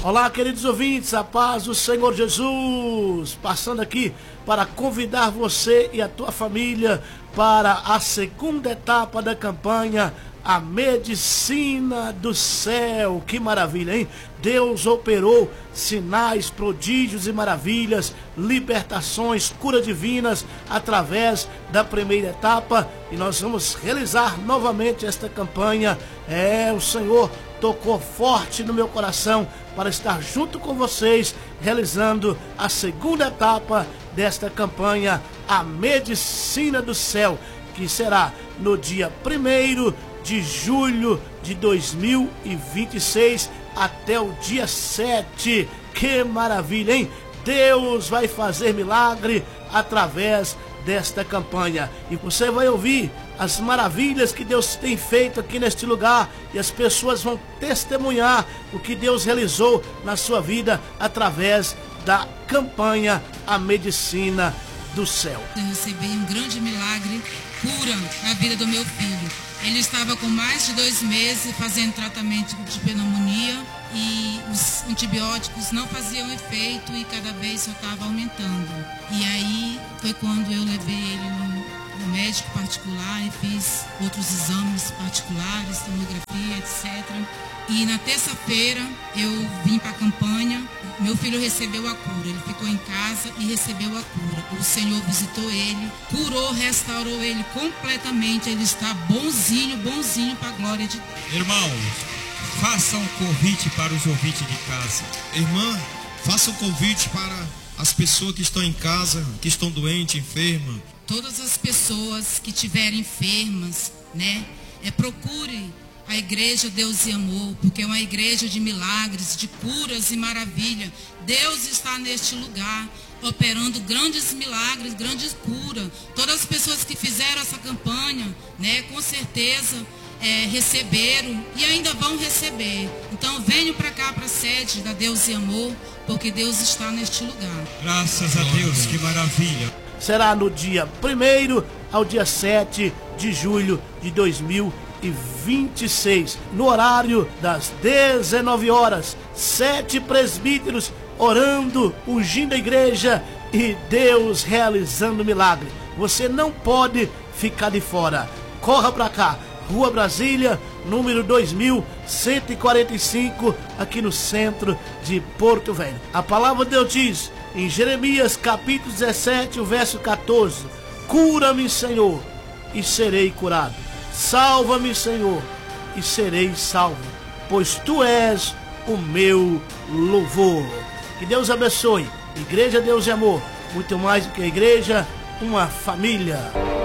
Olá, queridos ouvintes, a paz do Senhor Jesus, passando aqui para convidar você e a tua família para a segunda etapa da campanha A Medicina do Céu. Que maravilha, hein? Deus operou sinais, prodígios e maravilhas, libertações, curas divinas através da primeira etapa, e nós vamos realizar novamente esta campanha. O Senhor tocou forte no meu coração para estar junto com vocês, realizando a segunda etapa desta campanha, A Medicina do Céu, que será no dia 1º de julho de 2026 até o dia 7. Que maravilha, hein? Deus vai fazer milagre através desta campanha, e você vai ouvir as maravilhas que Deus tem feito aqui neste lugar, e as pessoas vão testemunhar o que Deus realizou na sua vida através da campanha A Medicina do Céu. Eu recebi um grande milagre, cura na vida do meu filho. Ele estava com mais de 2 meses fazendo tratamento de pneumonia e os antibióticos não faziam efeito e cada vez só estava aumentando. E aí foi quando eu levei ele no médico particular e fiz outros exames particulares, tomografia, etc. E na terça-feira eu vim para a campanha. Meu filho recebeu a cura, ele ficou em casa e recebeu a cura. O Senhor visitou ele, curou, restaurou ele completamente. Ele está bonzinho para a glória de Deus. Irmão, faça um convite para os ouvintes de casa. Irmã, faça um convite para as pessoas que estão em casa, que estão doentes, enfermas. Todas as pessoas que estiverem enfermas, procure a igreja Deus e Amor, porque é uma igreja de milagres, de curas e maravilha. Deus está neste lugar, operando grandes milagres, grandes curas. Todas as pessoas que fizeram essa campanha, com certeza receberam e ainda vão receber. Então venham para cá, para a sede da Deus e Amor, porque Deus está neste lugar. Graças a Deus, que maravilha. Será no dia 1º ao dia 7 de julho de 2026, no horário das 19 horas, 7 presbíteros orando, ungindo a igreja e Deus realizando milagre. Você não pode ficar de fora. Corra para cá, Rua Brasília, número 2145, aqui no centro de Porto Velho. A palavra de Deus diz em Jeremias capítulo 17, o verso 14: cura-me, Senhor, e serei curado. Salva-me, Senhor, e serei salvo, pois tu és o meu louvor. Que Deus abençoe. Igreja Deus e Amor, muito mais do que a igreja, uma família.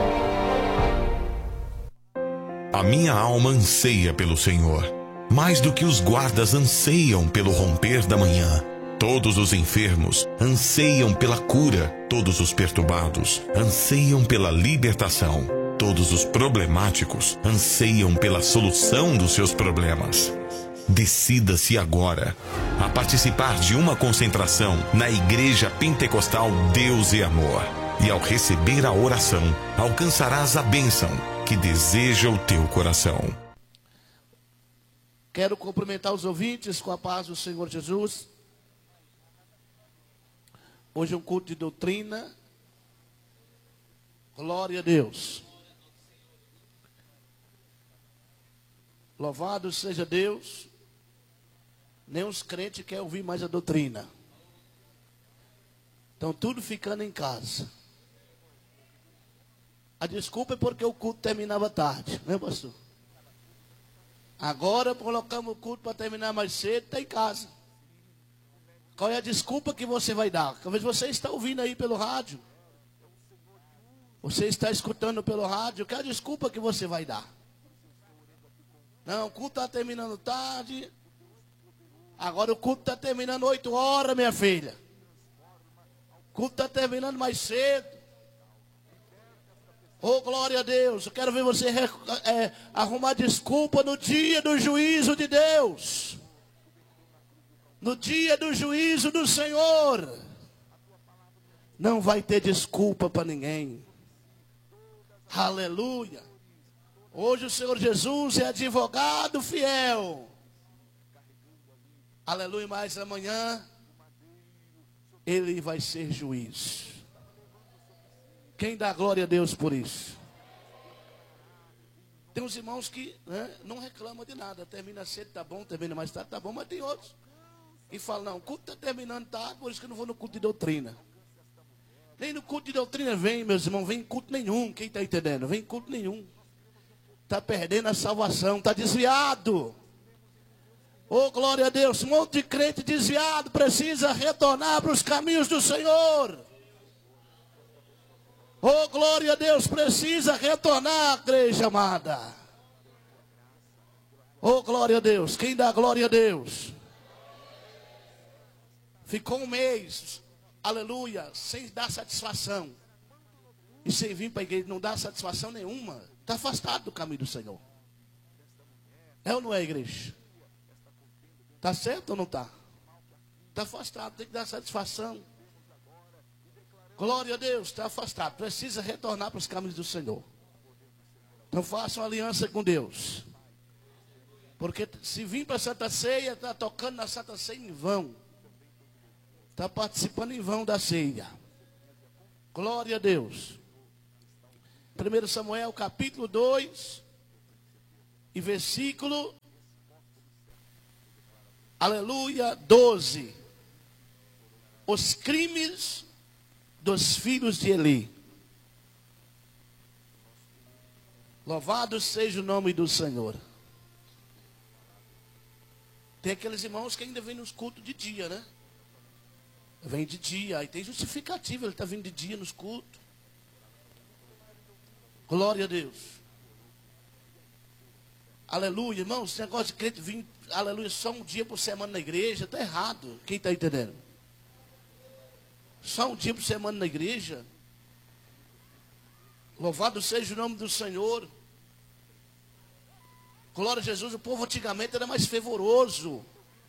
A minha alma anseia pelo Senhor, mais do que os guardas anseiam pelo romper da manhã. Todos os enfermos anseiam pela cura, todos os perturbados anseiam pela libertação, todos os problemáticos anseiam pela solução dos seus problemas. Decida-se agora a participar de uma concentração na Igreja Pentecostal Deus e Amor, e ao receber a oração, alcançarás a bênção que deseja o teu coração. Quero cumprimentar os ouvintes com a paz do Senhor Jesus. Hoje é um culto de doutrina. Glória a Deus. Louvado seja Deus. Nem os crentes querem ouvir mais a doutrina. Estão tudo ficando em casa. A desculpa é porque o culto terminava tarde, né, pastor? Agora colocamos o culto para terminar mais cedo, está em casa. Qual é a desculpa que você vai dar? Talvez você está ouvindo aí pelo rádio. Você está escutando pelo rádio. Qual é a desculpa que você vai dar? Não, o culto está terminando tarde. Agora o culto está terminando 8 horas, minha filha. O culto está terminando mais cedo. Oh, glória a Deus. Eu quero ver você arrumar desculpa no dia do juízo de Deus. No dia do juízo do Senhor. Não vai ter desculpa para ninguém. Aleluia. Hoje o Senhor Jesus é advogado fiel. Aleluia, mas amanhã ele vai ser juiz. Quem dá glória a Deus por isso? Tem uns irmãos que não reclamam de nada. Termina cedo, tá bom, termina mais tarde, tá bom. Mas tem outros que falam, não, o culto está terminando tarde, por isso que eu não vou no culto de doutrina. Nem no culto de doutrina vem, meus irmãos, vem em culto nenhum. Quem está entendendo? Vem em culto nenhum. Está perdendo a salvação, está desviado. Oh, glória a Deus, um monte de crente desviado precisa retornar para os caminhos do Senhor. Oh, glória a Deus, precisa retornar, igreja amada. Oh, glória a Deus, quem dá glória a Deus? Ficou um mês, aleluia, sem dar satisfação. E sem vir para a igreja, não dá satisfação nenhuma. Está afastado do caminho do Senhor. É ou não é, igreja? Está certo ou não está? Está afastado, tem que dar satisfação. Glória a Deus, está afastado. Precisa retornar para os caminhos do Senhor. Então faça uma aliança com Deus. Porque se vir para a Santa Ceia, está tocando na Santa Ceia em vão. Está participando em vão da ceia. Glória a Deus. 1 Samuel capítulo 2 e versículo, aleluia, 12. Os crimes dos filhos de Eli. Louvado seja o nome do Senhor. Tem aqueles irmãos que ainda vêm nos cultos de dia, né? Vem de dia, aí tem justificativa, ele está vindo de dia nos cultos. Glória a Deus. Aleluia, irmãos, esse negócio de crente vir, aleluia, só um dia por semana na igreja, está errado. Quem está entendendo? Só um dia por semana na igreja. Louvado seja o nome do Senhor. Glória a Jesus, o povo antigamente era mais fervoroso.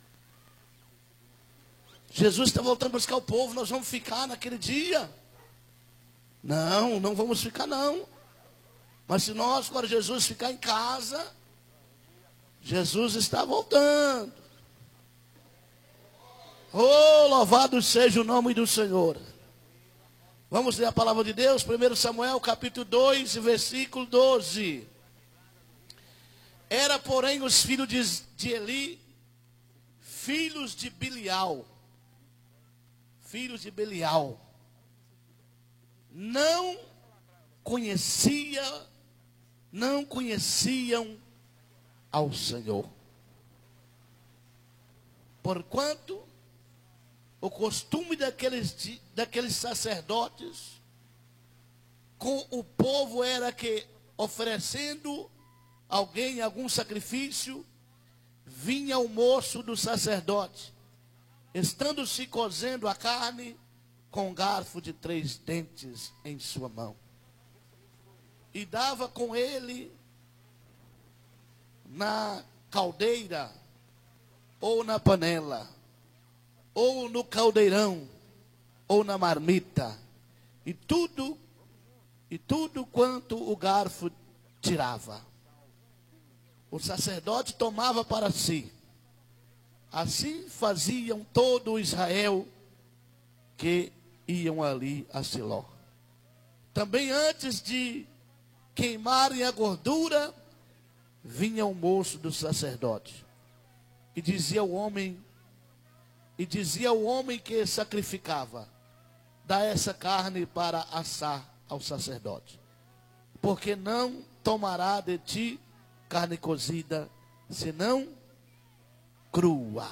Jesus está voltando a buscar o povo, nós vamos ficar naquele dia? Não, não vamos ficar não. Mas se nós, glória a Jesus, ficar em casa, Jesus está voltando. Oh, louvado seja o nome do Senhor. Vamos ler a palavra de Deus, 1 Samuel capítulo 2, versículo 12. Era, porém, os filhos de Eli, filhos de Bilial. Filhos de Belial. Não conheciam ao Senhor. Porquanto o costume daqueles sacerdotes com o povo era que, oferecendo alguém algum sacrifício, vinha o moço do sacerdote, estando se cozendo a carne, com um garfo de 3 dentes em sua mão. E dava com ele na caldeira, ou na panela, ou no caldeirão, ou na marmita, e tudo quanto o garfo tirava, o sacerdote tomava para si. Assim faziam todo o Israel que iam ali a Siló. Também antes de queimarem a gordura, vinha o moço do sacerdote e dizia ao homem que sacrificava: dá essa carne para assar ao sacerdote, porque não tomará de ti carne cozida, senão crua.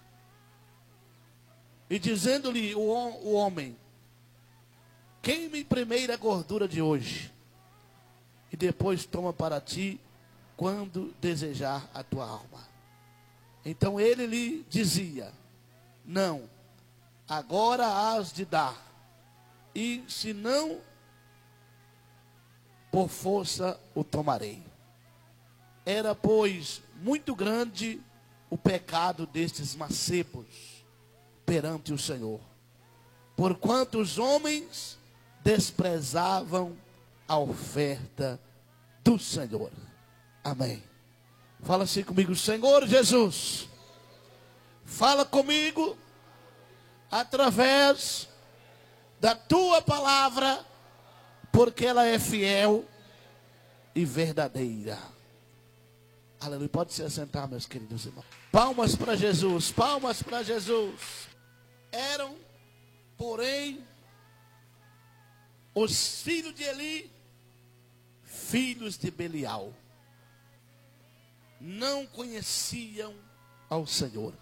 E dizendo-lhe o homem: queime primeiro a gordura de hoje, e depois toma para ti quando desejar a tua alma. Então ele lhe dizia: não, agora hás de dar, e se não, por força o tomarei. Era, pois, muito grande o pecado destes mancebos perante o Senhor, porquanto os homens desprezavam a oferta do Senhor. Amém. Fala assim comigo: Senhor Jesus, Fala comigo através da tua palavra, porque ela é fiel e verdadeira. Aleluia. Pode se assentar, meus queridos irmãos. Palmas para Jesus, palmas para Jesus. Eram, porém, os filhos de Eli, filhos de Belial. Não conheciam ao Senhor.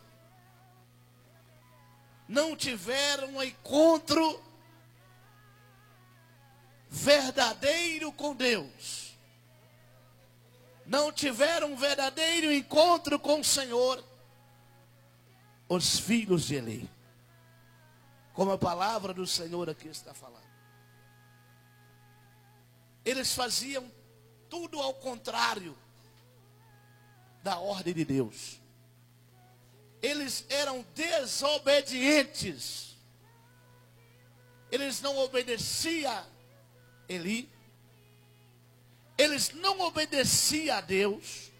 Não tiveram um encontro verdadeiro com Deus. Não tiveram um verdadeiro encontro com o Senhor. Os filhos de Eli. Como a palavra do Senhor aqui está falando. Eles faziam tudo ao contrário da ordem de Deus. Eles eram desobedientes. Eles não obedeciam Eli. Eles não obedeciam a Deus.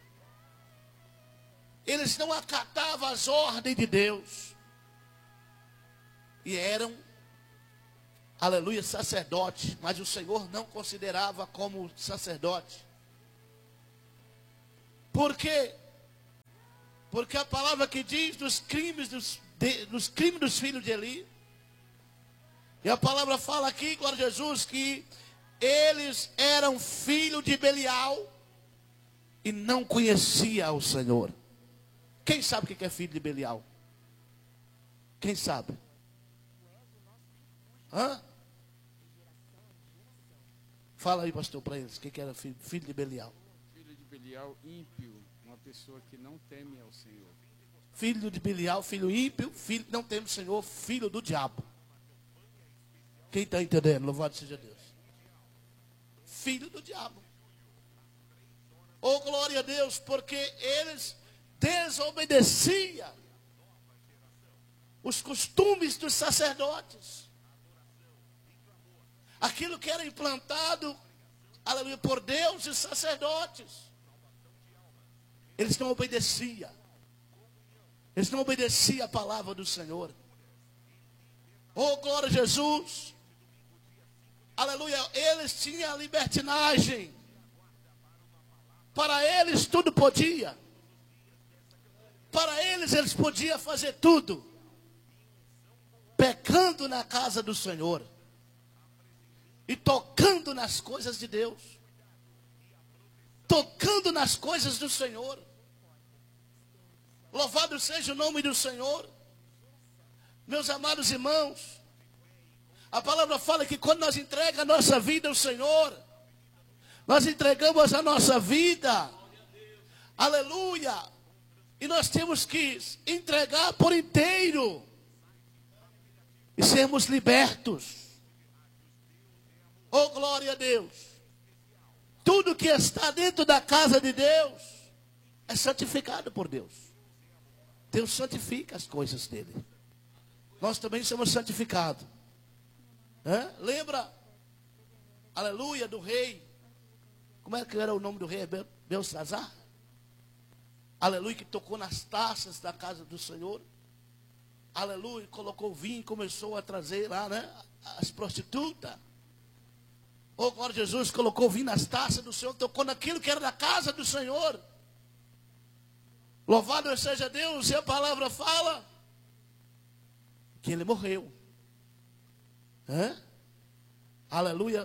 Eles não acatavam as ordens de Deus. E eram, aleluia, sacerdote. Mas o Senhor não considerava como sacerdote. Por quê? Porque a palavra que diz dos crimes dos filhos de Eli. E a palavra fala aqui, glória a Jesus, que eles eram filhos de Belial e não conheciam o Senhor. Quem sabe o que é filho de Belial? Quem sabe? Hã? Fala aí, pastor, para eles. O que era filho de Belial? Filho de Belial, ímpio, uma pessoa que não teme ao Senhor. Filho de Belial, filho ímpio, filho que não teme o Senhor, filho do diabo. Quem está entendendo? Louvado seja Deus. Filho do diabo. Oh, glória a Deus, porque eles desobedeciam os costumes dos sacerdotes. Aquilo que era implantado, aleluia, por Deus e os sacerdotes. Eles não obedeciam. Eles não obedeciam a palavra do Senhor. Oh, glória a Jesus. Aleluia, eles tinham a libertinagem. Para eles tudo podia. Para eles podiam fazer tudo. Pecando na casa do Senhor. E tocando nas coisas de Deus. Tocando nas coisas do Senhor. Louvado seja o nome do Senhor. Meus amados irmãos. A palavra fala que quando nós entregamos a nossa vida ao Senhor, nós entregamos a nossa vida. Aleluia. E nós temos que entregar por inteiro. E sermos libertos. Oh, glória a Deus. Tudo que está dentro da casa de Deus é santificado por Deus. Deus santifica as coisas dele. Nós também somos santificados. Lembra? Aleluia, do rei. Como é que era o nome do rei? Belsazar? Aleluia, que tocou nas taças da casa do Senhor. Aleluia, colocou vinho e começou a trazer lá, as prostitutas. Oh, glória a Jesus, colocou vinho nas taças do Senhor, tocou naquilo que era da casa do Senhor. Louvado seja Deus, e a palavra fala que ele morreu. Aleluia.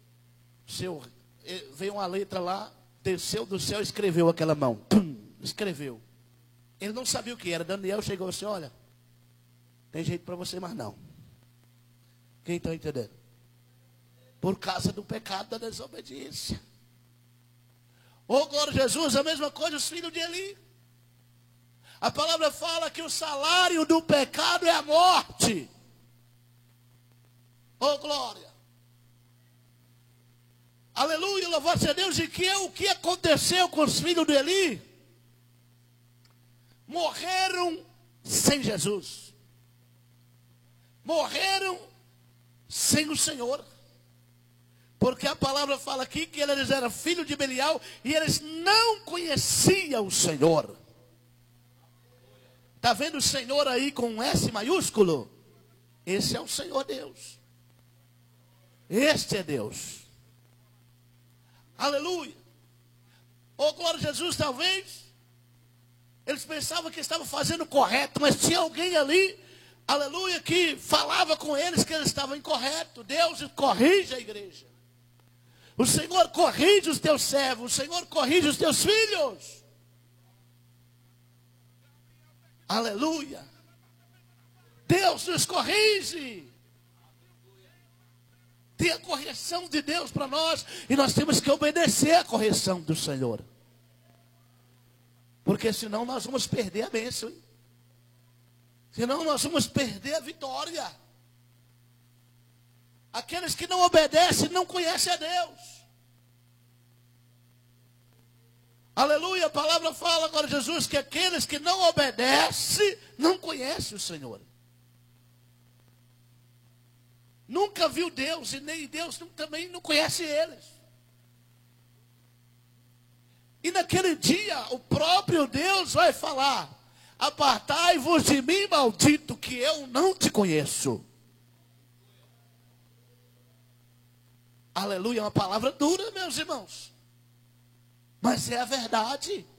Veio uma letra lá, desceu do céu e escreveu aquela mão. Escreveu. Ele não sabia o que era. Daniel chegou assim, olha, tem jeito para você, mas não. Quem está entendendo? Por causa do pecado da desobediência. Oh, glória a Jesus, a mesma coisa os filhos de Eli. A palavra fala que o salário do pecado é a morte. Oh, glória. Aleluia, louvado seja Deus. E que o que aconteceu com os filhos de Eli? Morreram sem Jesus. Morreram sem o Senhor. Porque a palavra fala aqui que eles eram filhos de Belial e eles não conheciam o Senhor. Está vendo o Senhor aí com um S maiúsculo? Esse é o Senhor Deus. Este é Deus. Aleluia. Ou glória a Jesus, talvez. Eles pensavam que estavam fazendo correto, mas tinha alguém ali, aleluia, que falava com eles que eles estavam incorretos. Deus corrige a igreja. O Senhor corrige os teus servos. O Senhor corrige os teus filhos. Aleluia. Deus nos corrige. Tem a correção de Deus para nós. E nós temos que obedecer a correção do Senhor. Porque senão nós vamos perder a bênção. Hein? Senão nós vamos perder a vitória. Aqueles que não obedecem não conhecem a Deus. Aleluia, a palavra fala agora, Jesus, que aqueles que não obedecem não conhecem o Senhor. Nunca viu Deus e nem Deus também não conhece eles. E naquele dia, o próprio Deus vai falar: apartai-vos de mim, maldito, que eu não te conheço. Aleluia, é uma palavra dura, meus irmãos. Mas é a verdade.